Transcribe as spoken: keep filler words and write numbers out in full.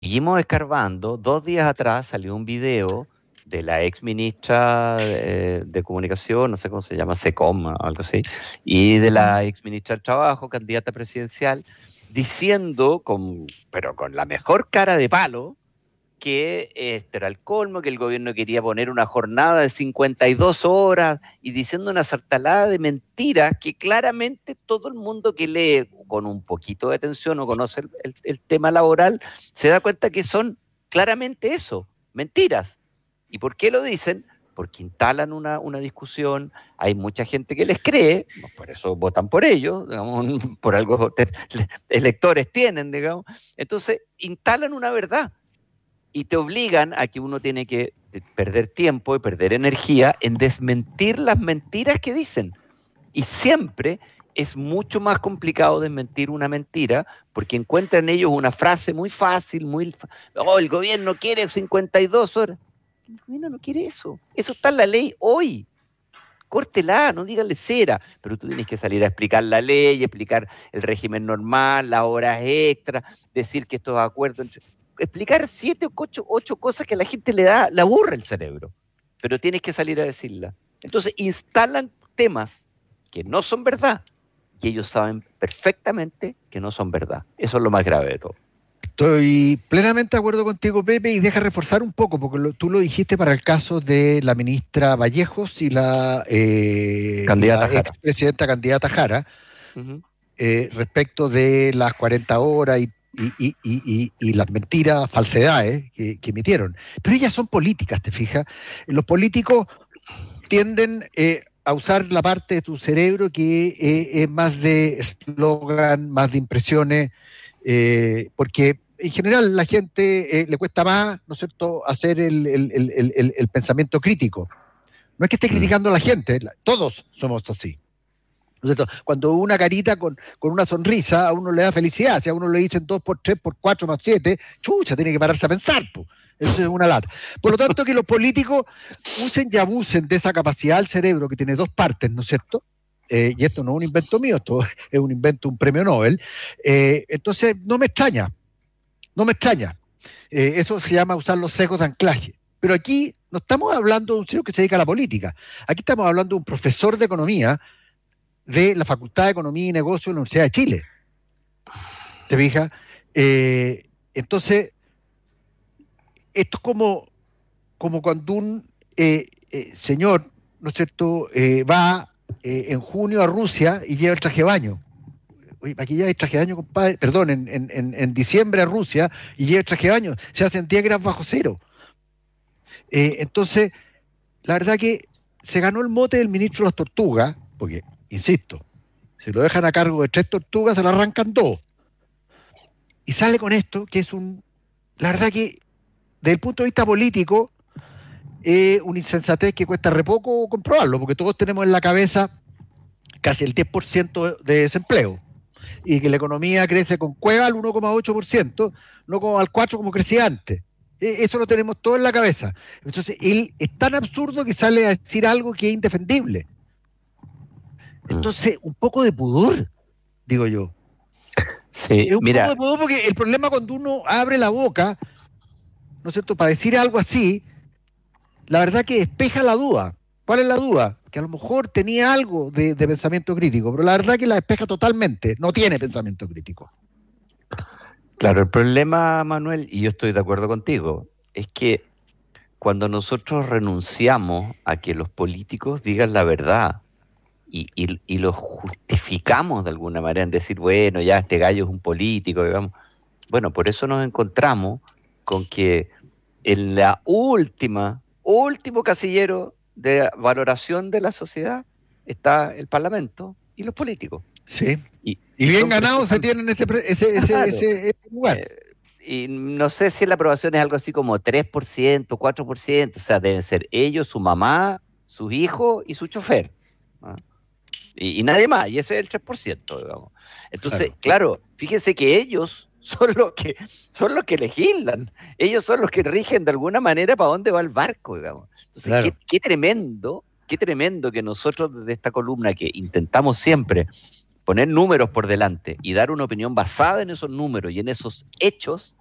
seguimos escarbando. Dos días atrás salió un video de la ex ministra eh, de Comunicación, no sé cómo se llama, SECOM, o algo así, y de la ex ministra del Trabajo, candidata presidencial, diciendo, con, pero con la mejor cara de palo, que este era el colmo, que el gobierno quería poner una jornada de cincuenta y dos horas y diciendo una sartalada de mentiras que claramente todo el mundo que lee con un poquito de atención o conoce el, el, el tema laboral se da cuenta que son claramente eso, mentiras. ¿Y por qué lo dicen? Porque instalan una, una discusión, hay mucha gente que les cree, por eso votan por ellos, digamos, por algo te, electores tienen, digamos, entonces instalan una verdad y te obligan a que uno tiene que perder tiempo y perder energía en desmentir las mentiras que dicen. Y siempre es mucho más complicado desmentir una mentira porque encuentran ellos una frase muy fácil, muy... Oh, el gobierno quiere cincuenta y dos horas. El gobierno no quiere eso. Eso está en la ley hoy. Córtela, no dígale cera, pero tú tienes que salir a explicar la ley, explicar el régimen normal, las horas extras, decir que estos acuerdos entre... explicar siete o ocho, ocho cosas que a la gente le da, le aburre el cerebro, pero tienes que salir a decirla. Entonces instalan temas que no son verdad y ellos saben perfectamente que no son verdad. Eso es lo más grave de todo. Estoy plenamente de acuerdo contigo, Pepe, y deja reforzar un poco, porque lo, tú lo dijiste para el caso de la ministra Vallejos y la, eh, y la expresidenta candidata Jara, uh-huh. eh, respecto de las cuarenta horas y, y, y, y, y las mentiras, falsedades que, que emitieron. Pero ellas son políticas, ¿te fijas? Los políticos tienden eh, a usar la parte de tu cerebro que eh, es más de eslogan, más de impresiones, eh, porque en general la gente eh, le cuesta más, ¿no es cierto?, hacer el, el, el, el, el pensamiento crítico. No es que esté criticando a la gente, todos somos así. ¿No es cierto? Cuando una carita con, con una sonrisa a uno le da felicidad, si a uno le dicen dos por tres por cuatro más siete, chucha, tiene que pararse a pensar, pues. Eso es una lata. Por lo tanto, que los políticos usen y abusen de esa capacidad del cerebro que tiene dos partes, ¿no es cierto? Eh, y esto no es un invento mío, esto es un invento, un premio Nobel. Eh, entonces, no me extraña, no me extraña. Eh, eso se llama usar los sesgos de anclaje. Pero aquí no estamos hablando de un señor que se dedica a la política. Aquí estamos hablando de un profesor de economía de la Facultad de Economía y Negocios de la Universidad de Chile. ¿Te fijas? Eh, entonces, esto es como, como cuando un eh, eh, señor, ¿no es cierto?, eh, va eh, en junio a Rusia y lleva el traje de baño. Oye, aquí ya hay traje de baño, compadre, perdón, en, en, en diciembre a Rusia y lleva el traje de baño. Se hacen diez grados bajo cero. Eh, entonces, la verdad que se ganó el mote del ministro de las tortugas, porque, insisto, si lo dejan a cargo de tres tortugas, se lo arrancan dos. Y sale con esto, que es un... La verdad que, desde el punto de vista político, es eh, una insensatez que cuesta re poco comprobarlo, porque todos tenemos en la cabeza casi el diez por ciento de desempleo, y que la economía crece con cueva al uno coma ocho por ciento, no como al cuatro por ciento como crecía antes. Eso lo tenemos todo en la cabeza. Entonces, él es tan absurdo que sale a decir algo que es indefendible. Entonces, un poco de pudor, digo yo. Sí, es un mira, poco de pudor porque el problema cuando uno abre la boca, ¿no es cierto?, para decir algo así, la verdad que despeja la duda. ¿Cuál es la duda? Que a lo mejor tenía algo de, de pensamiento crítico, pero la verdad que la despeja totalmente. No tiene pensamiento crítico. Claro, el problema, Manuel, y yo estoy de acuerdo contigo, es que cuando nosotros renunciamos a que los políticos digan la verdad y, y, y los justificamos de alguna manera en decir, bueno, ya este gallo es un político, digamos, bueno, por eso nos encontramos con que en la última, último casillero de valoración de la sociedad está el Parlamento y los políticos. Sí. Y, y, y bien ganados se tienen ese, ese, ese, claro. ese, ese lugar. Eh, y no sé si la aprobación es algo así como tres por ciento, cuatro por ciento, o sea, deben ser ellos, su mamá, sus hijos y su chofer. ¿no? Y, y nadie más, y ese es el tres por ciento, digamos. Entonces, claro. claro, fíjense que ellos son los que son los que legislan, ellos son los que rigen de alguna manera para dónde va el barco, digamos. Entonces, claro. qué, qué tremendo, qué tremendo que nosotros desde esta columna que intentamos siempre poner números por delante y dar una opinión basada en esos números y en esos hechos,